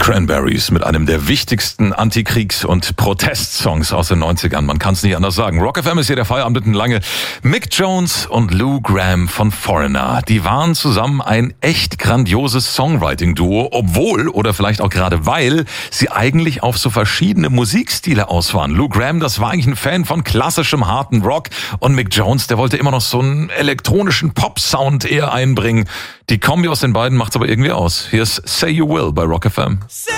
Cranberries mit einem der wichtigsten Antikriegs- und Protestsongs aus den 90ern. Man kann es nicht anders sagen. Rock FM ist hier der Feierabend mitten lange. Mick Jones und Lou Gramm von Foreigner. Die waren zusammen ein echt grandioses Songwriting-Duo, obwohl oder vielleicht auch gerade weil sie eigentlich auf so verschiedene Musikstile aus waren. Lou Gramm, das war eigentlich ein Fan von klassischem harten Rock und Mick Jones, der wollte immer noch so einen elektronischen Pop-Sound eher einbringen. Die Kombi aus den beiden macht's aber irgendwie aus. Hier ist Say You Will bei Rock FM.